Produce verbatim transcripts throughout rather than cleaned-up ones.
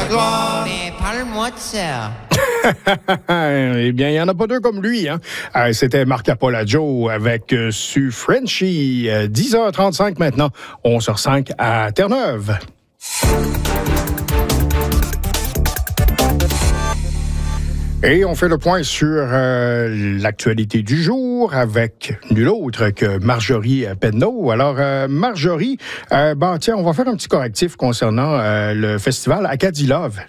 Grégoire, mais parle-moi de ça. Eh bien, il n'y en a pas deux comme lui. Hein? Euh, c'était Marc Apollo avec euh, Sue Frenchy. Euh, dix heures trente-cinq maintenant, onze heures cinq à Terre-Neuve. Et on fait le point sur euh, l'actualité du jour avec nul autre que Marjorie Penneau. Alors, euh, Marjorie, euh, ben, tiens, on va faire un petit correctif concernant euh, le festival Acadie Love.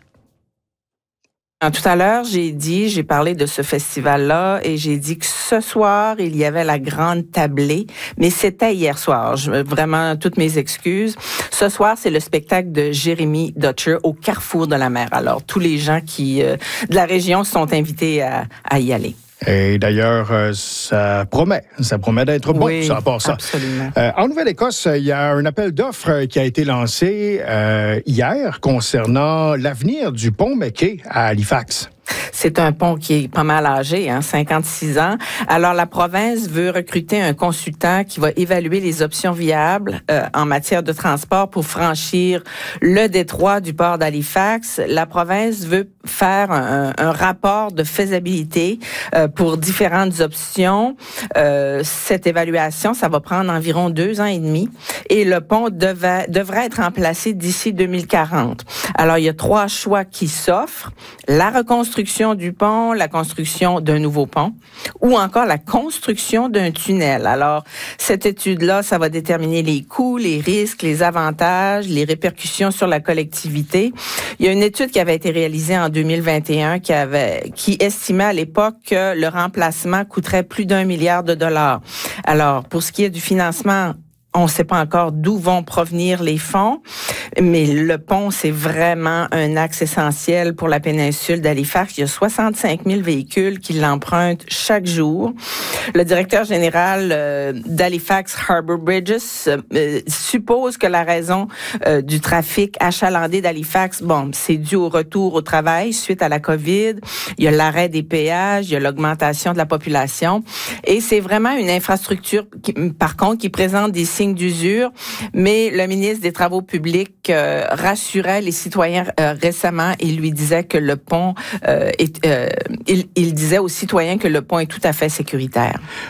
Tout à l'heure, j'ai dit, j'ai parlé de ce festival-là et j'ai dit que ce soir, il y avait la grande tablée, mais c'était hier soir. Je, vraiment, toutes mes excuses. Ce soir, c'est le spectacle de Jérémy Dutcher au Carrefour de la Mer. Alors, tous les gens qui euh, de la région sont invités à, à y aller. Et d'ailleurs, euh, ça promet, ça promet d'être bon, oui, ça, à part ça. Absolument. Euh, en Nouvelle-Écosse, il y a un appel d'offres qui a été lancé euh, hier concernant l'avenir du pont McKay à Halifax. C'est un pont qui est pas mal âgé, hein, cinquante-six ans. Alors, la province veut recruter un consultant qui va évaluer les options viables euh, en matière de transport pour franchir le détroit du port d'Halifax. La province veut faire un, un rapport de faisabilité euh, pour différentes options. Euh, cette évaluation, ça va prendre environ deux ans et demi et le pont devait, devrait être remplacé d'ici deux mille quarante. Alors, il y a trois choix qui s'offrent. La reconstruction du pont, la construction d'un nouveau pont ou encore la construction d'un tunnel. Alors, cette étude-là, ça va déterminer les coûts, les risques, les avantages, les répercussions sur la collectivité. Il y a une étude qui avait été réalisée en deux mille vingt et un qui avait, qui estimait à l'époque que le remplacement coûterait plus d'un milliard de dollars. Alors, pour ce qui est du financement, on ne sait pas encore d'où vont provenir les fonds, mais le pont, c'est vraiment un axe essentiel pour la péninsule d'Halifax. Il y a soixante-cinq mille véhicules qui l'empruntent chaque jour. Le directeur général euh, d'Halifax Harbour Bridges euh, suppose que la raison euh, du trafic achalandé d'Halifax, bon, c'est dû au retour au travail suite à la COVID. Il y a l'arrêt des péages, il y a l'augmentation de la population. Et c'est vraiment une infrastructure, qui, par contre, qui présente des signes d'usure, mais le ministre des Travaux publics euh, rassurait les citoyens euh, récemment et lui disait que le pont euh, est, euh, il, il disait aux citoyens que le pont est tout à fait sécuritaire.